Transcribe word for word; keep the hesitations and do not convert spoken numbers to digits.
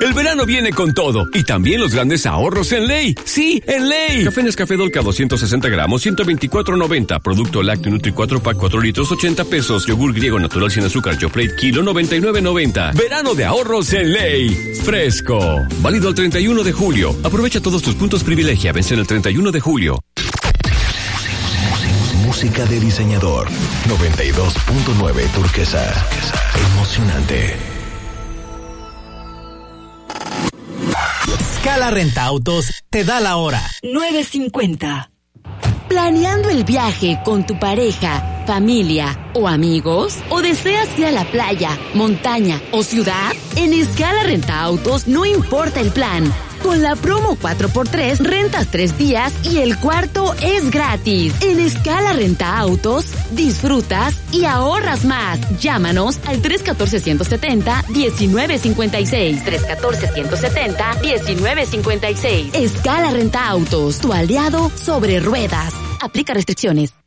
El verano viene con todo y también los grandes ahorros en Ley. Sí, en Ley. Café Nescafé Dolca doscientos sesenta gramos, ciento veinticuatro noventa. Producto lácteo Nutri cuatro pack cuatro litros, ochenta pesos. Yogur griego natural sin azúcar Yoplait kilo, noventa y nueve noventa. Verano de ahorros en Ley. Fresco. Válido al treinta y uno de julio. Aprovecha todos tus puntos privilegia. Vence el treinta y uno de julio. Música de diseñador. noventa y dos punto nueve Turquesa. Emocionante. Scala Renta Autos te da la hora. nueve cincuenta. ¿Planeando el viaje con tu pareja, familia o amigos? ¿O deseas ir a la playa, montaña o ciudad? En Scala Renta Autos no importa el plan. Con la promo cuatro por tres, rentas tres días y el cuarto es gratis. En Scala Renta Autos, disfrutas y ahorras más. Llámanos al tres uno cuatro, uno siete cero, uno nueve cinco seis. tres uno cuatro, uno siete cero, uno nueve cinco seis. Scala Renta Autos, tu aliado sobre ruedas. Aplica restricciones.